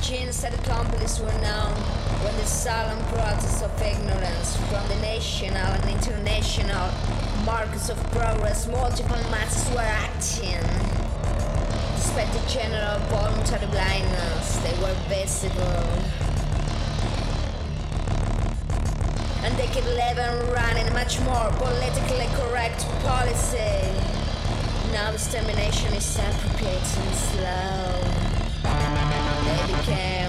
origins and accomplices were known when the silent process of ignorance from the national and international markers of progress multiple masses were acting. Despite the general voluntary blindness, they were visible. And they keep living running much more politically correct policy. Now extermination is appropriate and slow. They became